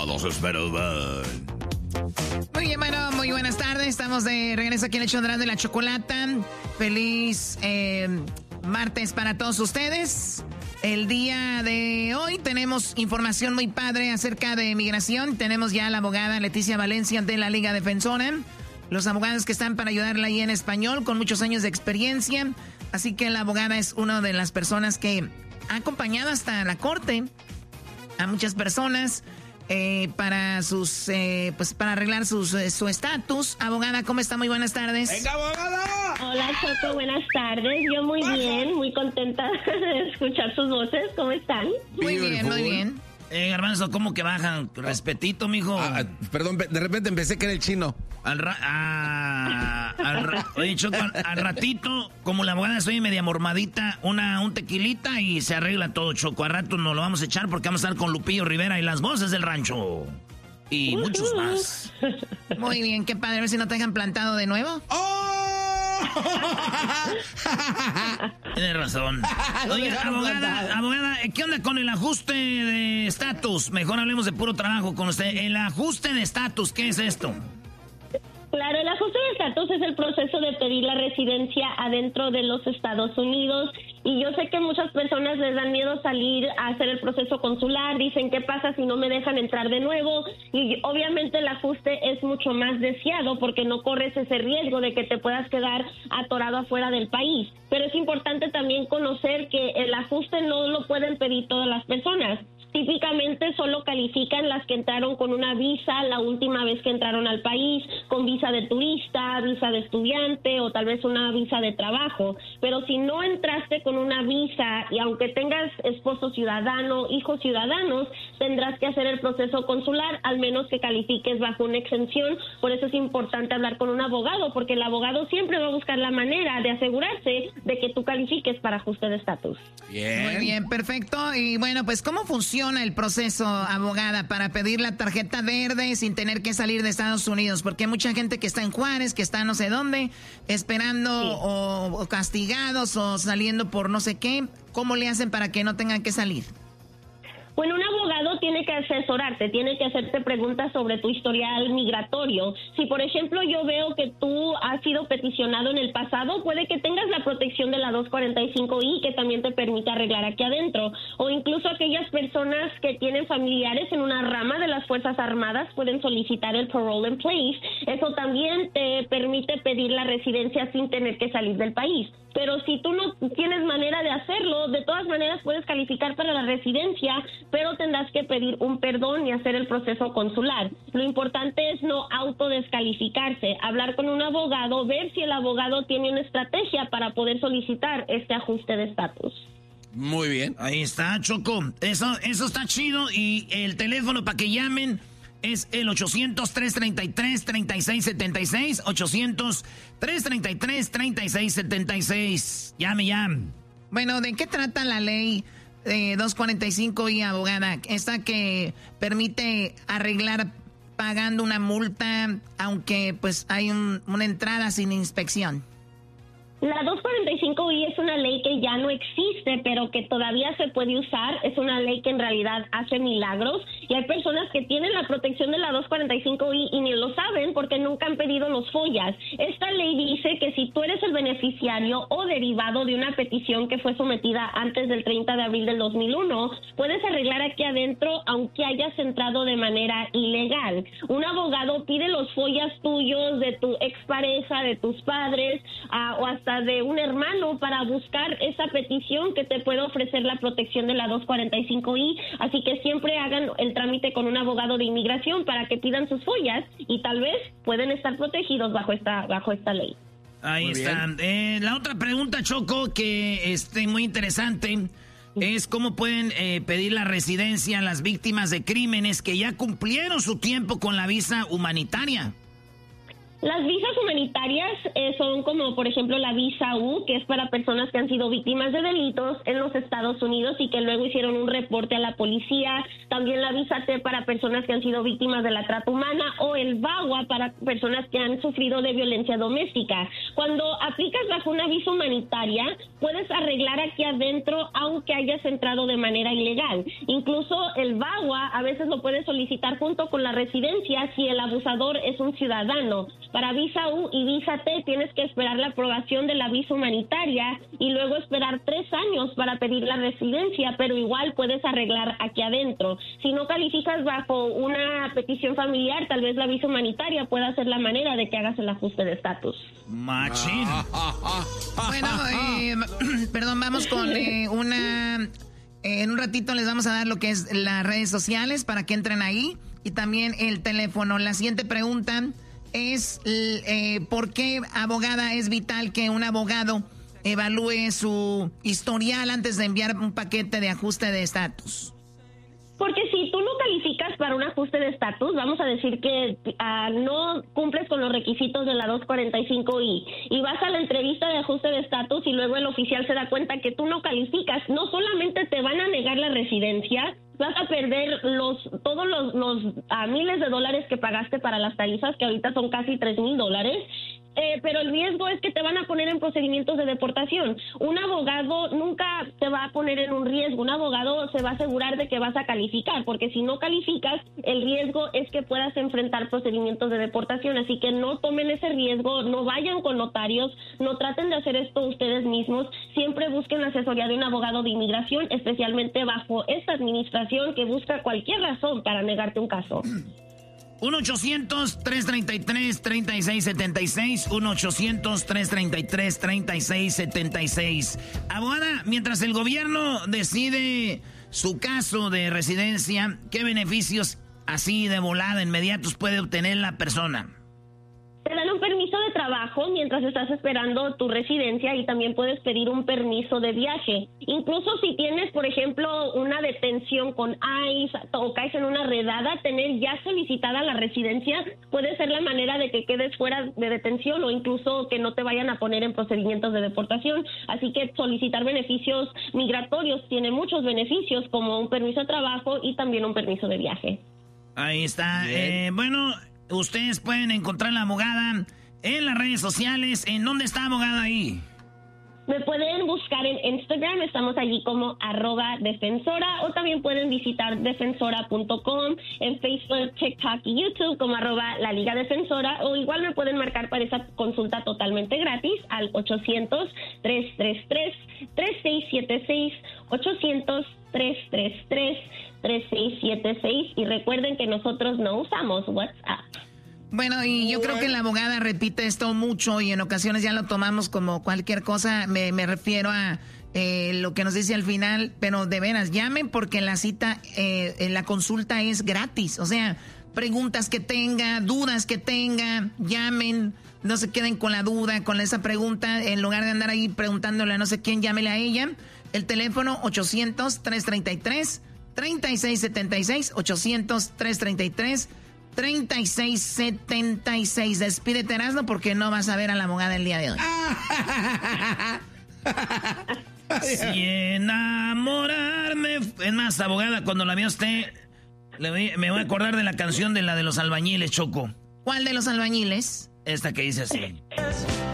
Todos esperan. Muy bien, bueno, muy buenas tardes. Estamos de regreso aquí en el show de la Chocolata. Feliz martes para todos ustedes. El día de hoy tenemos información muy padre acerca de migración. Tenemos ya a la abogada Leticia Valencia de la Liga Defensora. Los abogados que están para ayudarla ahí en español con muchos años de experiencia. Así que la abogada es una de las personas que ha acompañado hasta la corte a muchas personas para sus pues para arreglar su estatus. Abogada, ¿cómo está? Muy buenas tardes. ¡Venga, abogada! Hola, Choco, buenas tardes. Yo muy bien, muy contenta de escuchar sus voces. ¿Cómo están? Muy bien, muy bien. Garbanzo, ¿cómo que bajan? Respetito, mijo. Perdón, de repente empecé que era el chino. Oye, Choco, al ratito, como la abogada soy media mormadita, un tequilita y se arregla todo, Choco. Al rato nos lo vamos a echar porque vamos a estar con Lupillo Rivera y las voces del rancho. Y muchos más. Muy bien, qué padre. A ver si no te dejan plantado de nuevo. ¡Oh! Tienes razón. Oye, abogada, ¿qué onda con el ajuste de estatus? Mejor hablemos de puro trabajo con usted. El ajuste de estatus, ¿qué es esto? Claro, el ajuste de estatus es el proceso de pedir la residencia adentro de los Estados Unidos. Y yo sé que muchas personas les dan miedo salir a hacer el proceso consular. Dicen, ¿qué pasa si no me dejan entrar de nuevo? Y obviamente el ajuste es mucho más deseado porque no corres ese riesgo de que te puedas quedar atorado afuera del país. Pero es importante también conocer que el ajuste no lo pueden pedir todas las personas. Típicamente solo califican las que entraron con una visa la última vez que entraron al país, con visa de turista, visa de estudiante o tal vez una visa de trabajo. Pero si no entraste con una visa y aunque tengas esposo ciudadano, hijos ciudadanos, tendrás que hacer el proceso consular, al menos que califiques bajo una exención. Por eso es importante hablar con un abogado, porque el abogado siempre va a buscar la manera de asegurarse de que tú califiques para ajuste de estatus. Bien. Muy bien, perfecto. Y bueno, pues ¿cómo funciona el proceso, abogada, para pedir la tarjeta verde sin tener que salir de Estados Unidos? Porque hay mucha gente que está en Juárez, que está no sé dónde, esperando Sí. o castigados o saliendo por no sé qué. ¿Cómo le hacen para que no tengan que salir? Bueno, un abogado tiene que asesorarte, tiene que hacerte preguntas sobre tu historial migratorio. Si, por ejemplo, yo veo que tú has sido peticionado en el pasado, puede que tengas la protección de la 245I que también te permite arreglar aquí adentro. O incluso aquellas personas que tienen familiares en una rama de las Fuerzas Armadas pueden solicitar el parole in place. Eso también te permite pedir la residencia sin tener que salir del país. Pero si tú no tienes manera de hacerlo, de todas maneras puedes calificar para la residencia, pero tendrás que pedir un perdón y hacer el proceso consular. Lo importante es no autodescalificarse, hablar con un abogado, ver si el abogado tiene una estrategia para poder solicitar este ajuste de estatus. Muy bien. Ahí está, Choco. Eso está chido. Y el teléfono para que llamen es el 800-333-3676. 800-333-3676. Llame. Bueno, ¿de qué trata la ley 245I, abogada? Esta que permite arreglar pagando una multa, aunque pues hay una entrada sin inspección. La 245I es una ley que ya no existe, pero que todavía se puede usar. Es una ley que en realidad hace milagros. Y hay personas que tienen la protección de la 245I y ni lo saben porque nunca han pedido los FOIAs. Esta ley dice que si tú eres el beneficiario o derivado de una petición que fue sometida antes del 30 de abril del 2001, puedes arreglar aquí adentro aunque hayas entrado de manera ilegal. Un abogado pide los FOIAs tuyos, de tu expareja, de tus padres, o hasta de un hermano para buscar esa petición que te puede ofrecer la protección de la 245I. Así que siempre hagan el trámite con un abogado de inmigración para que pidan sus FOIAs y tal vez pueden estar protegidos bajo esta ley. Ahí está. La otra pregunta, Choco, que muy interesante, es cómo pueden pedir la residencia a las víctimas de crímenes que ya cumplieron su tiempo con la visa humanitaria. Las visas humanitarias son como, por ejemplo, la visa U, que es para personas que han sido víctimas de delitos en los Estados Unidos y que luego hicieron un reporte a la policía. También la visa T para personas que han sido víctimas de la trata humana, o el VAWA para personas que han sufrido de violencia doméstica. Cuando aplicas bajo una visa humanitaria, puedes arreglar aquí adentro aunque hayas entrado de manera ilegal. Incluso el VAWA a veces lo puedes solicitar junto con la residencia si el abusador es un ciudadano. Para visa U y visa T tienes que esperar la aprobación de la visa humanitaria y luego esperar 3 años para pedir la residencia, pero igual puedes arreglar aquí adentro. Si no calificas bajo una petición familiar, tal vez la visa humanitaria pueda ser la manera de que hagas el ajuste de estatus. Machín. Bueno, perdón, vamos con una... en un ratito les vamos a dar lo que es las redes sociales para que entren ahí y también el teléfono. La siguiente pregunta es ¿por qué, abogada, es vital que un abogado evalúe su historial antes de enviar un paquete de ajuste de estatus? Porque si tú no calificas para un ajuste de estatus, vamos a decir que no cumples con los requisitos de la 245I y vas a la entrevista de ajuste de estatus y luego el oficial se da cuenta que tú no calificas, no solamente te van a negar la residencia, vas a perder todos los miles de dólares que pagaste para las tarifas, que ahorita son casi $3,000, pero el riesgo es que te van a poner en procedimientos de deportación. Un abogado nunca te va a poner en un riesgo, un abogado se va a asegurar de que vas a calificar, porque si no calificas, el riesgo es que puedas enfrentar procedimientos de deportación, así que no tomen ese riesgo, no vayan con notarios, no traten de hacer esto ustedes mismos, siempre busquen la asesoría de un abogado de inmigración, especialmente bajo esta administración que busca cualquier razón para negarte un caso. 1-800-333-3676, 1-800-333-3676. Abogada, mientras el gobierno decide su caso de residencia, ¿qué beneficios así de volada, inmediatos, puede obtener la persona? Te dan un permiso de trabajo mientras estás esperando tu residencia y también puedes pedir un permiso de viaje. Incluso si tienes, por ejemplo, una detención con ICE o caes en una redada, tener ya solicitada la residencia puede ser la manera de que quedes fuera de detención o incluso que no te vayan a poner en procedimientos de deportación. Así que solicitar beneficios migratorios tiene muchos beneficios, como un permiso de trabajo y también un permiso de viaje. Ahí está. Bueno, ustedes pueden encontrar a la abogada en las redes sociales. ¿En dónde está, abogada, ahí? Me pueden buscar en Instagram, estamos allí como @defensora, o también pueden visitar defensora.com, en Facebook, TikTok y YouTube como @la Liga Defensora, o igual me pueden marcar para esa consulta totalmente gratis al 800-333-3676, 800-333-3676, y recuerden que nosotros no usamos WhatsApp. Bueno, y yo creo que la abogada repite esto mucho y en ocasiones ya lo tomamos como cualquier cosa. Me refiero a lo que nos dice al final, pero de veras, llamen porque la cita, la consulta es gratis. O sea, preguntas que tenga, dudas que tenga, llamen, no se queden con la duda, con esa pregunta, en lugar de andar ahí preguntándole a no sé quién, llámele a ella. El teléfono 800-333-3676, 800-333-3676. Despídete, Erasmo, porque no vas a ver a la abogada el día de hoy. Si enamorarme... Es más, abogada, cuando la vea usted, me voy a acordar de la canción de la de los albañiles, Choco. ¿Cuál de los albañiles? Esta que dice así.